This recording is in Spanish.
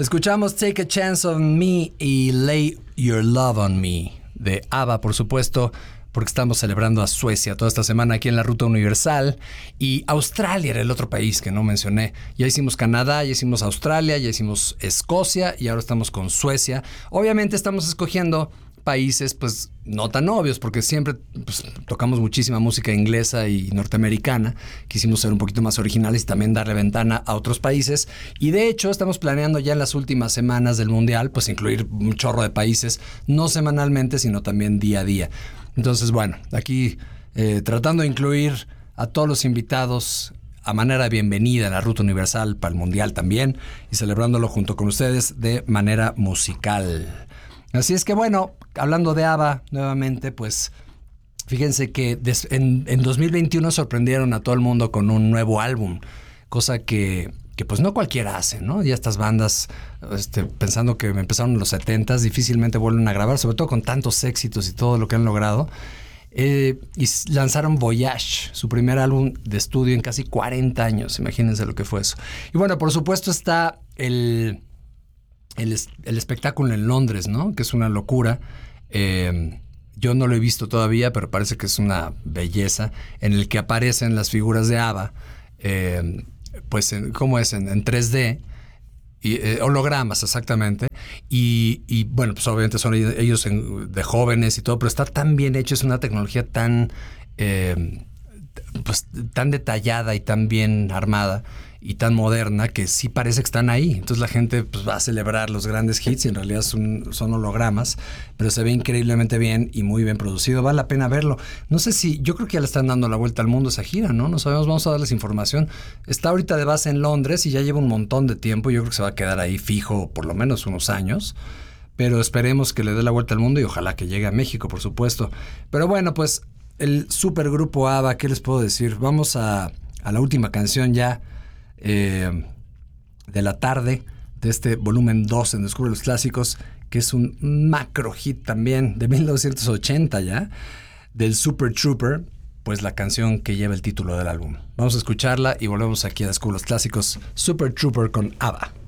Escuchamos Take a Chance on Me y Lay Your Love on Me de ABBA, por supuesto, porque estamos celebrando a Suecia toda esta semana aquí en la Ruta Universal. Y Australia era el otro país que no mencioné. Ya hicimos Canadá, ya hicimos Australia, ya hicimos Escocia y ahora estamos con Suecia. Obviamente estamos escogiendo países pues no tan obvios, porque siempre pues, tocamos muchísima música inglesa y norteamericana. Quisimos ser un poquito más originales y también darle ventana a otros países, y de hecho estamos planeando ya en las últimas semanas del Mundial pues incluir un chorro de países, no semanalmente sino también día a día. Entonces bueno, aquí tratando de incluir a todos los invitados a manera de bienvenida en la Ruta Universal para el Mundial también, y celebrándolo junto con ustedes de manera musical. Así es que bueno, hablando de ABBA nuevamente, pues fíjense que en 2021 sorprendieron a todo el mundo con un nuevo álbum, cosa que pues no cualquiera hace, ¿no? Ya estas bandas, pensando que empezaron en los 70s, difícilmente vuelven a grabar, sobre todo con tantos éxitos y todo lo que han logrado. Y lanzaron Voyage, su primer álbum de estudio en casi 40 años, imagínense lo que fue eso. Y bueno, por supuesto está el espectáculo en Londres, ¿no? Que es una locura. Yo no lo he visto todavía, pero parece que es una belleza, en el que aparecen las figuras de ABBA, pues, ¿cómo es? En 3D, y, hologramas, exactamente. Y bueno, pues obviamente son ellos de jóvenes y todo, pero está tan bien hecho, es una tecnología tan, pues, tan detallada y tan bien armada y tan moderna que sí parece que están ahí. Entonces la gente pues va a celebrar los grandes hits y en realidad son hologramas, pero se ve increíblemente bien y muy bien producido. Vale la pena verlo. No sé si, yo creo que ya le están dando la vuelta al mundo esa gira, ¿no? No sabemos, vamos a darles información. Está ahorita de base en Londres y ya lleva un montón de tiempo. Yo creo que se va a quedar ahí fijo por lo menos unos años, pero esperemos que le dé la vuelta al mundo y ojalá que llegue a México, por supuesto. Pero bueno, pues el supergrupo ABBA, ¿qué les puedo decir? Vamos a la última canción ya de la tarde de este volumen 2 en Descubre los Clásicos, que es un macro hit también de 1980 ya, del Super Trooper, pues la canción que lleva el título del álbum. Vamos a escucharla y volvemos aquí a Descubre los Clásicos. Super Trooper con ABBA.